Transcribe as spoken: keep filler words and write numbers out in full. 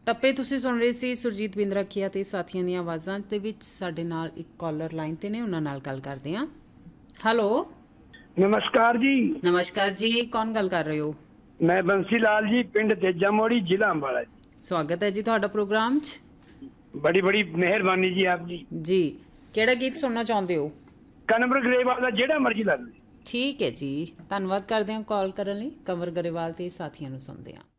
ਟੱਪੇ ਤੁਸੀਂ ਸੁਣ ਰਹੇ ਸੀ ਸੁਰਜੀਤ ਬਿੰਦਰਖੀਆ ਤੇ ਸਾਥੀਆਂ ਦੀਆਂ ਆਵਾਜ਼ਾਂ ਦੇ ਵਿੱਚ। ਸਾਡੇ ਨਾਲ ਇੱਕ ਕਾਲਰ ਲਾਈਨ ਤੇ ਨੇ, ਉਹਨਾਂ ਨਾਲ ਗੱਲ ਕਰਦੇ ਹਾਂ। ਹੈਲੋ, ਨਮਸਕਾਰ ਜੀ। ਨਮਸਕਾਰ ਜੀ, ਕੌਣ ਗੱਲ ਕਰ ਰਹੇ ਹੋ? ਮੈਂ ਬੰਸੀ ਲਾਲ ਜੀ, ਪਿੰਡ ਤੇਜਾ ਮੋੜੀ, ਜ਼ਿਲ੍ਹਾ ਅੰਬਾਲਾ ਜੀ। ਸਵਾਗਤ ਹੈ ਜੀ ਤੁਹਾਡਾ ਪ੍ਰੋਗਰਾਮ 'ਚ। ਬੜੀ ਬੜੀ ਮਿਹਰਬਾਨੀ ਜੀ ਆਪ ਜੀ। ਜੀ, ਕਿਹੜਾ ਗੀਤ ਸੁਣਨਾ ਚਾਹੁੰਦੇ ਹੋ? ਕਨਵਰ ਗਰੇਵਾਲ ਦਾ ਜਿਹੜਾ ਮਰਜ਼ੀ ਲਾ ਲਓ। ਠੀਕ ਹੈ ਜੀ, ਧੰਨਵਾਦ ਕਰਦੇ ਹਾਂ ਕਾਲ ਕਰਨ ਲਈ। ਕੰਵਰ ਗਰੇਵਾਲ ਤੇ ਸਾਥੀਆਂ ਨੂੰ ਸੁਣਦੇ ਹਾਂ।